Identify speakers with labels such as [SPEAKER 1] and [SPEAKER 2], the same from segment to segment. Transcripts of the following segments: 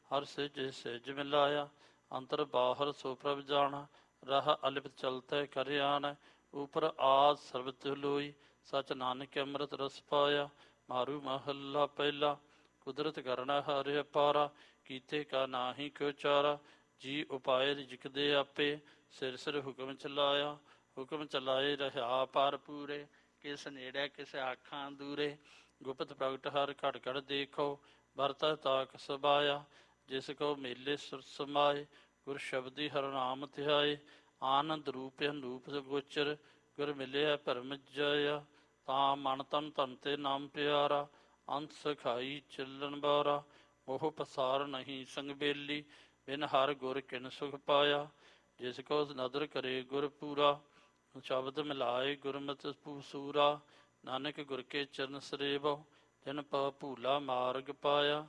[SPEAKER 1] ਹਰ ਸਿਜ ਸਿਜ ਮਿਲਾਇਆ। ਅੰਤਰ ਬਾਹਰ ਸੋ ਪ੍ਰਭ ਜਾਣਾ, ਰਹ ਅਲਿਪਤ ਚਲਤੈ ਕਰ ਆਨੈ। ਉਪਰ ਆਦ ਸਰਬ ਤਿਹੁ ਲੋਈ, ਸਚ ਨਾਨਕ ਅੰਮ੍ਰਿਤ ਰਸ ਪਾਇਆ। ਮਾਰੂ ਮਹੱਲਾ ਪਹਿਲਾ। ਕੁਦਰਤ ਕਰਨਾ ਹਰਿ ਅਪਾਰਾ, ਕੀਤੇ ਕਾ ਨਾਹੀ ਕਿਉ ਚਾਰਾ। ਜੀ ਉਪਾਏ ਰਿਜਕਦੇ ਆਪੇ, ਸਿਰ ਸਿਰ ਹੁਕਮ ਚਲਾਇਆ। ਹੁਕਮ ਚਲਾਏ ਰਹਾ ਪਰ ਪੂਰੇ, ਕਿਸ ਨੇੜੇ ਕਿਸ ਆਖਾਂ ਦੂਰੇ। ਗੁਪਤ ਪ੍ਰਗਟ ਹਰ ਘੜ ਘੜ ਦੇਖੋ, ਵਰਤੈ ਤਾਕ ਸਬਾਇਆ। ਜਿਸ ਕੋ ਮੇਲੇ ਸੁਰ ਸਮਾਏ, ਗੁਰ ਸ਼ਬਦੀ ਹਰਿ ਨਾਮ ਧਿਆਏ। ਆਨੰਦ ਰੂਪ ਅਨੂਪ ਗੋਚਰ, ਗੁਰ ਮਿਲਿਆ ਭਰਮ ਜਾਇਆ। ਤਾਂ ਮਨ ਤਨ ਧਨ ਤੇ ਨਾਮ ਪਿਆਰਾ, ਅੰਤ ਸਖਾਈ ਚੱਲਣ ਬਾਰਾ। ਮੋਹ ਪਸਾਰ ਨਹੀਂ ਸੰਗ ਬੇਲੀ, ਬਿਨ ਹਰ ਗੁਰ ਕਿਨ ਸੁਖ ਪਾਇਆ। ਜਿਸ ਕੋ ਨਦਰ ਕਰੇ ਗੁਰ ਪੂਰਾ, ਸ਼ਬਦ ਮਿਲਾਏ ਗੁਰਮਤਿ ਸੂਰਾ। ਨਾਨਕ ਗੁਰ ਕੇ ਚਰਨ ਸਰੇਵੋ, ਤਿਨ ਪਾ ਭੂਲਾ ਮਾਰਗ ਪਾਇਆ।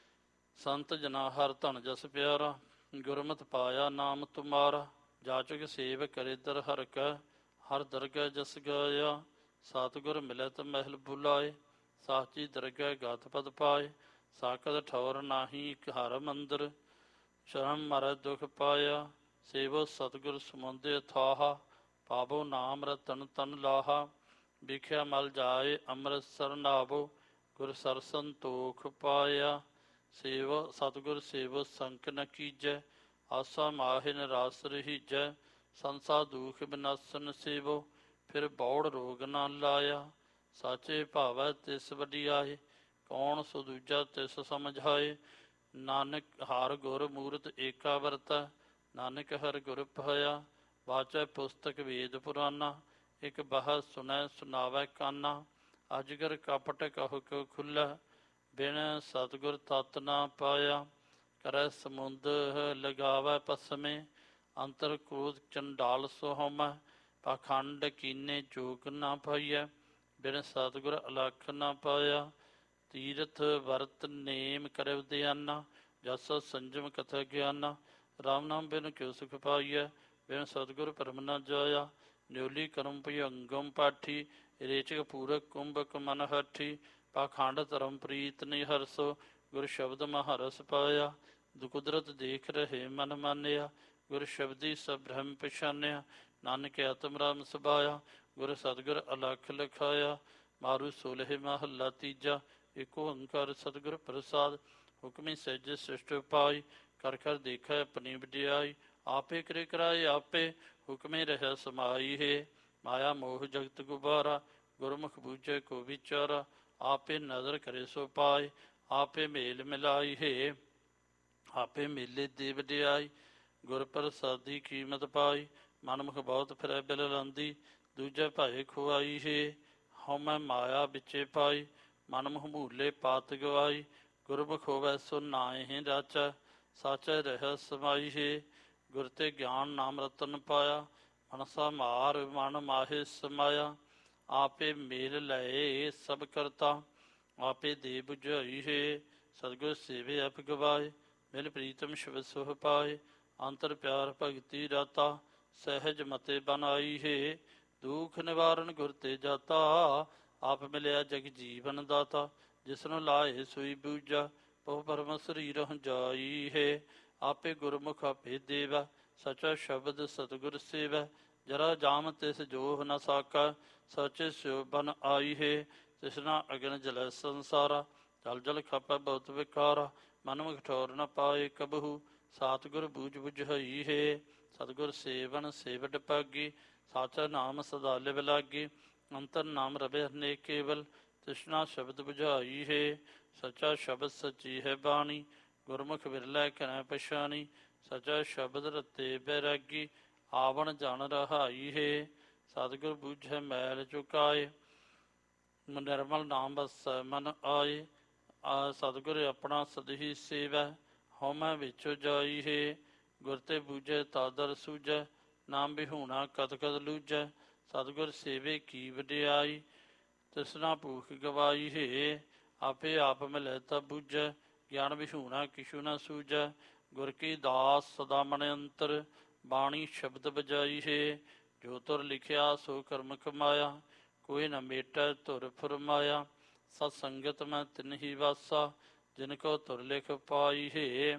[SPEAKER 1] ਸੰਤ ਜਨਾ ਹਰ ਧਨ ਜਸ ਪਿਆਰਾ, ਗੁਰਮਤਿ ਪਾਇਆ ਨਾਮ ਤੁਮਾਰਾ। ਜਾਚਕ ਸੇਵ ਕਰੇ ਦਰ ਹਰਿ ਕੈ, ਹਰ ਦਰਗਹਿ ਜਸ ਗਾਇਆ। ਸਤਿਗੁਰ ਮਿਲਤ ਮਹਿਲ ਬੁਲਾਏ, ਸਾਚੀ ਦਰਗਹਿ ਗਤ ਪਦ ਪਾਏ। ਸਾਕਤ ਠੌਰ ਨਾਹੀ ਹਰ ਮੰਦਰ, ਸ਼ਰਮ ਮਰੈ ਦੁਖ ਪਾਇਆ। ਸੇਵੋ ਸਤਿਗੁਰ ਸਮੁੰਦੇ ਅਥਾਹਾ, ਪਾਵੋ ਨਾਮ ਰਤਨ ਤਨ ਲਾਹਾ। ਵਿਖਿਆ ਮਲ ਜਾਏ ਅੰਮ੍ਰਿਤ ਸਰ ਨਾਵੋ, ਗੁਰ ਸਰ ਸੰਤੋਖ ਪਾਇਆ। ਸੇਵੋ ਸਤਿਗੁਰ ਸੇਵੋ ਸੰਕ ਨ ਕੀਜੈ, ਆਸਾ ਮਾਹਿ ਨਿਰਾਸ ਰਹੀਜੈ। ਸੰਸਾ ਦੁਖ ਬਿਨਾਸਨ ਸੇਵੋ, ਫਿਰ ਬੌੜ ਰੋਗ ਨਾ ਲਾਇਆ। ਸਾਚੇ ਭਾਵੈ ਤਿਸ ਵਡਿਆਏ, ਕੌਣ ਸੋ ਦੂਜਾ ਤਿਸ ਸਮਝਾਏ। ਨਾਨਕ ਹਰ ਗੁਰ ਮੂਰਤ ਏਕਾ ਵਰਤੈ, ਨਾਨਕ ਹਰਿ ਗੁਰ ਭਇਆ। ਵਾਚੈ ਪੁਸਤਕ ਵੇਦ ਪੁਰਾਨਾ, ਇਕ ਬਹਿ ਸੁਣੈ ਸੁਣਾਵੈ ਕਾਨਾ। ਅਜਗਰ ਕਪਟ ਕਹੁ ਕਿਉ ਖੁੱਲ੍ਹੈ, ਬਿਨ ਸਤਿਗੁਰ ਤਤ ਨਾ ਪਾਇਆ। ਕਰੈ ਸਮੁੰਦ ਲਗਾਵੈ ਪਸਮੇ, ਅੰਤਰ ਕ੍ਰੋਧ ਚੰਡਾਲ ਸੋ ਹਉਮੈ। ਪਾਖੰਡ ਕੀਨੇ ਜੋਗ ਨਾ ਪਾਈਐ, ਬਿਨ ਸਤਿਗੁਰ ਅਲਖ ਨਾ ਪਾਇਆ। ਤੀਰਥ ਵਰਤ ਨੇਮ ਕਰੈ ਧਿਆਨਾ, ਜਸ ਸੰਜਮ ਕਥਾ ਗਿਆਨਾ। ਰਾਮ ਨਾਮ ਬਿਨ ਕਿਉ ਸੁਖ ਪਾਈਐ, ਬਿਨ ਸਤਿਗੁਰ ਭਰਮ ਨਾ ਜਾਇਆ। ਨਿਉਲੀ ਕਰਮ ਭੁਜੰਗਮ ਪਾਠੀ, ਰੇਚਕ ਪੂਰਕ ਕੁੰਭਕ ਮਨ ਹਠੀ। ਪਾਖੰਡ ਧਰਮ ਪ੍ਰੀਤ ਨਿ ਹਰਸੋ, ਗੁਰ ਸ਼ਬਦ ਮਹਾਰਸ ਪਾਇਆ। ਕੁਦਰਤ ਦੇਖ ਰਹੇ ਮਨ ਮਾਨਿਆ, ਗੁਰ ਸ਼ਬਦੀ ਸਭ ਬ੍ਰਹਮ ਪਛਾਨਿਆ। ਨਾਨਕ ਆਤਮ ਰਾਮ ਸਬਾਇਆ, ਗੁਰ ਸਤਿਗੁਰ ਅਲਖ ਲਖਾਇਆ। ਮਾਰੂ ਸੋਲਹ ਮਹੱਲਾ ਤੀਜਾ। ਇਕ ਓੰਕਾਰ ਸਤਿਗੁਰ ਪ੍ਰਸਾਦ, ਹੁਕਮੀ ਸਹਿਜ ਸ੍ਰਿਸ਼ਟ ਪਾਈ। ਕਰ ਕਰ ਦੇਖੈ ਆਪਣੀ ਵਡਿਆਈ, ਆਪੇ ਕਰੇ ਕਰਾਏ ਆਪੇ। ਹੁਕਮੇ ਰਹਿ ਸਮਾਈ ਹੈ, ਮਾਇਆ ਮੋਹ ਜਗਤ ਗੁਬਾਰਾ। ਗੁਰਮੁਖ ਬੂਝੈ ਕੋ ਵਿਚਾਰਾ, ਆਪੇ ਨਜ਼ਰ ਕਰੇ ਸੋ ਪਾਏ। ਆਪੇ ਮੇਲ ਮਿਲਾਈ ਹੈ, ਆਪੇ ਮੇਲੇ ਦੇ ਵਡਿਆਈ। ਗੁਰ ਪ੍ਰਸਾਦੀ ਕੀਮਤ ਪਾਈ, ਮਨਮੁਖ ਬਹੁਤ ਫਿਰੈ ਬਿਲ ਲਾਂਦੀ। ਦੂਜੇ ਭਾਏ ਖੁਆਈ ਹੈ, ਹਉਮੈ ਮਾਇਆ ਵਿੱਚੇ ਪਾਈ। ਮਨਮੁਖ ਮੂਲੇ ਪਾਤ ਗਵਾਈ, ਗੁਰਮੁਖ ਹੋਵੈ ਸੋ ਨਾਹਿ ਰਾਚੈ। ਸਾਚੈ ਰਹਿ ਸਮਾਈ ਹੈ, ਗੁਰ ਤੇ ਗਿਆਨ ਨਾਮ ਰਤਨ ਪਾਇਆ। ਮਨਸਾ ਮਾਰ ਮਨ ਮਾਹੇ ਸਮਾਇਆ, ਆਪੇ ਮੇਲ ਲਏ ਸਭ ਕਰਤਾ। ਆਪੇ ਦੇ ਬੁਝਾਈ ਹੈ, ਸਤਿਗੁਰ ਸੇਵੇ ਆਪ ਗਵਾਏ। ਮਿਲ ਪ੍ਰੀਤਮ ਸ਼ਿਵ ਸੁਖ ਪਾਏ, ਅੰਤਰ ਪਿਆਰ ਭਗਤੀ ਰਾਤਾ। ਸਹਿਜ ਮਤੇ ਬਨਾਈ ਹੈ, ਦੁਖ ਨਿਵਾਰਨ ਗੁਰ ਤੇ ਜਾਤਾ। ਆਪ ਮਿਲਿਆ ਜਗ ਜੀਵਨ ਦਾਤਾ, ਜਿਸਨੂੰ ਲਾਏ ਸੋਈ ਬੂਝਾ। ਬਹੁ ਪਰਮ ਸਰੀਰ ਜਾਈ ਹੈ, ਆਪੇ ਗੁਰਮੁਖ ਆਪੇ ਦੇਵੈ। ਸਚਾ ਸ਼ਬਦ ਸਤਿਗੁਰ ਸੇਵੈ, ਜਰਾ ਜਾਮ ਤਿਸ ਜੋਹ ਨ ਸਾਕਾ। ਸਚੇ ਸਿਉ ਬਨ ਆਈ ਹੈ, ਤਿਸਨਾ ਅਗਨ ਜਲੈ ਸੰਸਾਰਾ। ਜਲ ਜਲ ਖਪੈ ਬਹੁਤ ਵਿਕਾਰਾ, ਮਨਮੁਖ ਠੌਰ ਨ ਪਾਏ ਕਬਹੂ। ਸਤਿਗੁਰ ਬੂਝ ਬੁਝਾਈ ਹੈ, ਸਤਿਗੁਰ ਸੇਵਨ ਸੇਵ ਭਾਗੀ। ਸਾਚਾ ਨਾਮ ਸਦਾ ਲਿਵ ਲਾਗੀ, ਅੰਤਰ ਨਾਮ ਰਵੈ ਅਨੇਕ ਕੇਵਲ। ਤ੍ਰਿਸ਼ਨਾ ਸ਼ਬਦ ਬੁਝਾਈ ਹੈ, ਸੱਚਾ ਸ਼ਬਦ ਸੱਚੀ ਹੈ ਬਾਣੀ। ਗੁਰਮੁਖ ਵਿਰਲੇ ਘਨੈ ਪਛਾਣੀ, ਸਚਾ ਸ਼ਬਦ ਰਤੇ ਬੈਰਾਗੀ। ਆਵਣ ਜਨ ਰਹਾਈ ਹੈ, ਸਤਿਗੁਰ ਬੂਝੈ ਮੈਲ ਚੁਕਾਏ। ਨਿਰਮਲ ਨਾਮ ਵਸੈ ਮਨ ਆਏ, ਸਤਿਗੁਰ ਆਪਣਾ ਸਦਹੀ ਸੇਵੈ। ਹਉਮੈ ਵਿੱਚ ਜਾਈ ਹੈ, ਗੁਰ ਤੇ ਬੂਝੈ ਤਾ ਦਰ ਸੂਝੈ। ਨਾਮ ਵਿਹੂਣਾ ਕਤ ਕਤ ਲੂਝੈ, ਸਤਿਗੁਰ ਸੇਵੇ ਕੀ ਵਡਿਆਈ। ਤ੍ਰਿਸ਼ਨਾ ਭੂਖ ਗਵਾਈ ਹੈ, ਆਪੇ ਆਪ ਮਿਲੈ ਤਾ ਬੂਝੈ। ਗਿਆਨ ਵਿਹੂਣਾ ਕਿਛੂ ਨ ਸੂਝੈ, ਗੁਰ ਕੀ ਦਾਸ ਸਦਾ ਮਨ ਅੰਤਰ। ਬਾਣੀ ਸ਼ਬਦ ਬਜਾਈ ਹੈ, ਜੋ ਤੁਰ ਲਿਖਿਆ ਸੋ ਕਰਮ ਕਮਾਇਆ। ਕੋਈ ਨ ਮੇਟੈ ਧੁਰ ਫੁਰਮਾਇਆ, ਸਤ ਸੰਗਤ ਮੈਂ ਤਿਨਹੀ ਵਾਸਾ। ਜਿਨ ਕੋ ਧੁਰ ਲਿਖ ਪਾਈ ਹੈ,